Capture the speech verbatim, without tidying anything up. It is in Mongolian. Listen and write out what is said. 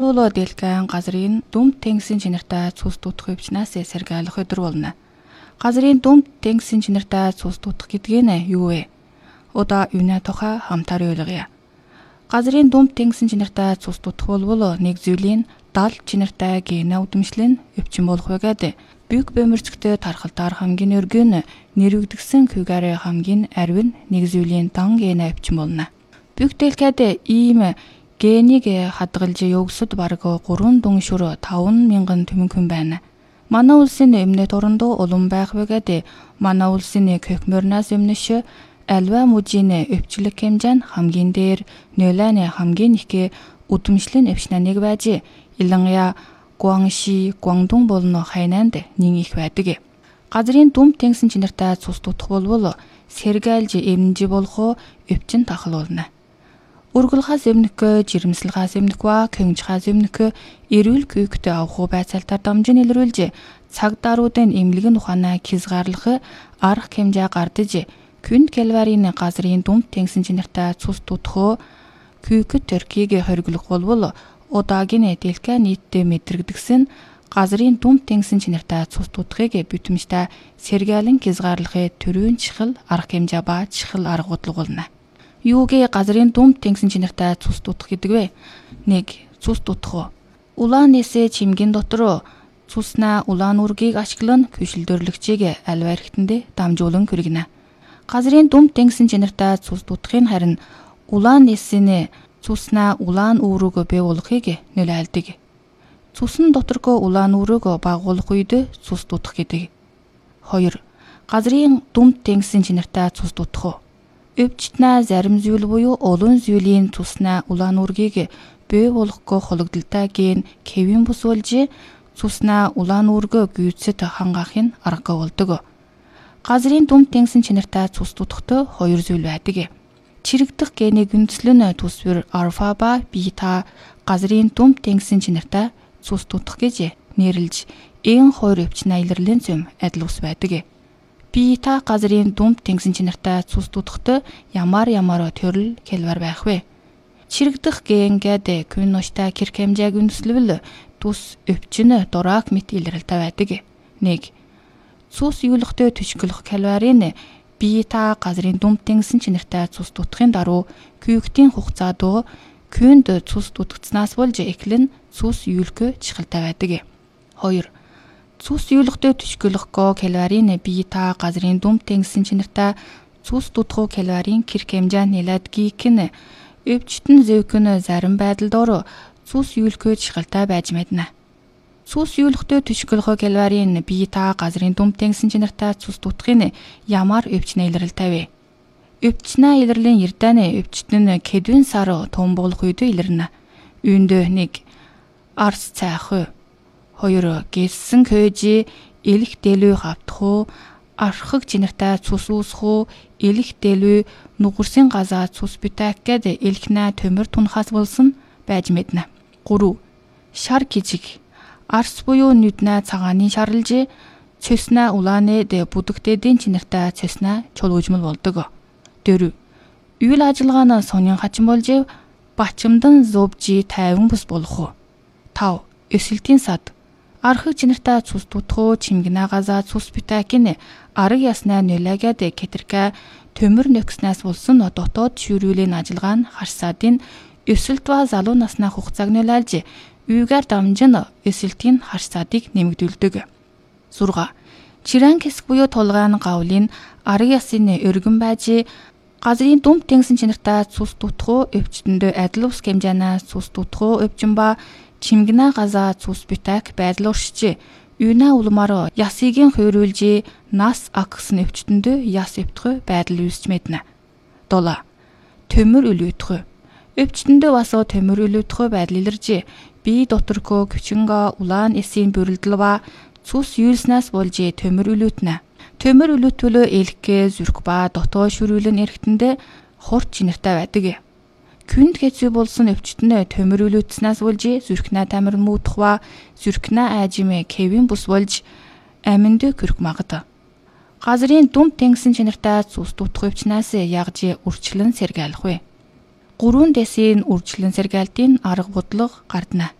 болвол дэлгэн газрын дүмд тэнгисийн чинартай цус дутах өвчнээс сэргээлэх өдөр болно. Газрын дүмд тэнгисийн чинартай цус дутах гэдэг нь юу вэ? Одоо юуны тухай хамтаар ойлгоё. Газрын дүмд тэнгисийн чинартай цус дутах болвол нэг зүйлийн дал чинартай генэ удамшлын өвчин болох байгаад büyük бөмөрцгтөө тархалтаар хамгийн өргөн нэрвэгдсэн күгээр хамгийн арвин нэг зүйлийн дан генэ өвчин болно. Büyük дэлгэд ийм генийг хадгалж явагсад бараг гурван дун шүр таван мянган түмэн хүн байна. Манай улсын эмнэлт орондоо улам байх байгаад манай улсын көкмөрнөөс өмнөш альва мужийн өвчлөг хэмжээ нь хамгийн дээр нөлөөний хамгийн их удамшлын өвчин нэг байж Илангя, Гуанши, Гуандун болон Хайнанд нэг их байдаг. Газрын дүмд тэнгисийн чинартай цус дутах болвол сэргээлж эмнэж болох өвчин тахал болно. Үргэлхаас эмнэх, жирэмслэхаас эмнэх ба көнгжхаас эмнэх эрүүл күйктэй авах байцаалтаар дамжин илрүүлж цаг даруудын эмнэлгэн ухаанаа хязгаарлах арга хэмжээ гардаж күнд калорийн газрын дүмд тэнгисийн чинартай цус дутах күйк төркийг хориглох болвол удаагийн дэлхий нийтдээ мэдрэгдсэн газрын дүмд тэнгисийн чинартай цус дутахыг бүтэмжтэй сэргээлэн хязгаарлахын төрийн чихэл арга хэмжээ ба чихэл арга бодлого болно. Юугээ газрын дүмд тэнгисийн чинартай цус дутах гэдэг вэ? нэг. Цус дутах. Улаан нэсээ чимгийн дотор цуснаа улаан үргийг ашиглан күйшилдөрлөгчийг альва эрхтэндээ дамжуулан хүргэнэ. Газрын дүмд тэнгисийн чинартай цус дутахын харин улаан нэсээ цуснаа улаан үүрэг бий болохыг нөлөөлдөг. Цусны доторгоо улаан үүрэг багуулах үед цус дутах гэдэг. хоёр. Газрын дүмд тэнгисийн чинартай цус дутах. Өвчтнээ зарим зүйл буюу олон зүйлийн цуснаа улаан үргийг бий болгохгүйн хологдолтой ген кевин бус болж цуснаа улаан үргэ гүйцэд хангаахын арга болдог. Газрын дүмд тэнгисийн чинартай цус дутахтай хоёр зүйл байдаг. Чирэгдэх гений гүнзлэн төсвөр альфа ба бета газрын дүмд тэнгисийн чинартай цус дутах гэж нэрлэж энэ хоёр өвчин илэрлэн зэм адил ус байдаг. Бета газрын дүмд тэнгисийн чинартай цус дутахтай ямар ямар төрөл калори байх вэ? Чирэгдэх ген гэдэг күн нуштай кирк хэмжээг үндэслэвэл тус өвчин дурак мэт илрэлтэй байдаг. нэг. Цус юулахтай төчгөлөх калорийн бета газрын дүмд тэнгисийн чинартай цус дутахын даруй күйктийн хугацаа доо күнд цус дутагдсанаас болж эхлэн цус юулах чихэлтэй байдаг. хоёр. Цус юулахтай төчгөлөхгүй калорийн бета газрын дүмд тэнгисийн чинартай цус дутах калорийн кирк хэмжээ нэлээд гикэн өвчтөн зэвкэн зарим байдалд цус юулах чихэлтэй байж мэднэ. Цус юулахтай төчгөлөх калорийн бета газрын дүмд тэнгисийн чинартай цус дутахын ямар өвчин илрэлтэй вэ? Өвчнээ илэрлийн ярдааны өвчтөн кедвин сар томбоглох үед илэрнэ. Үүнд нэг. Арс цайх. хоёр. Гэлсэн көөжи элэх дэлүү хавтах, архаг чинартай цус үүсэх, элэх дэлүү нүгэрсийн газаа цус битак гэд элхнэ төмөр тунхаас болсон байж мэднэ. гурав. Шар кижиг. Арс буюу нүднэ цагааны шарлж цэснэ улааны дэ бүдэгтэдийн чинартай цэснэ чулуужмал болдог. дөрөв. Үйл ажиллагааны сонин хачин болж бачимдан зовжи тайван бус болох. тав. Өсөлтийн сад. Архаг чинартай цус дутах чимгэнэ газаа цус битакийн арга яснаа нөлөөгээд кетэрkä төмөр нөхснээс болсон дотоод шүүрүүлийн ажиллагаа нь харсаадын өсөлт ба залуу наснаа хугацааг нөлөөлж үйгээр дамжин өсөлтийн харсаадыг нэмэгдүүлдэг. зурга. Чирэн хэсэг буюу тулгаан гавлын арга ясны өргөн байж газрын дүмд тэнгисийн чинартай цус дутах өвчтөнд адил ус хэмжээнээс цус дутах өвчин ба чимгэнэ газаа цус битак байдал уршиж юуна улмаар ясыгийн хойруулж нас акс өвчтөнд яс өвтгөө байдал үүсч мэднэ. дулаа. Төмөр өлөөтгөө. Өвчтөнд бас төмөр өлөөтгөө байдал илэрж бие доторкөө күчинга улаан эсийн бүрэлдэл ба цус юулснаас болж төмөр өлөөтнэ. Төмөр өлөөтвөл элхээ зүрх ба дотоод шүрүүлэн эрхтэндээ хурц чинартай байдаг. Күнд хэцүү болсон өвчтөн төмөр өлөөтснээс болж зүрхнээ тамир муудах ба зүрхнээ аажимэ кевин бус болж аминд көрөх магад. Газрын дүмд тэнгисийн чинартай цус дутах өвчнээс ягж үрчлэн сэргээлэх вэ? гурван дэсийн үрчлэн сэргээлтийн арга бодлого гардна.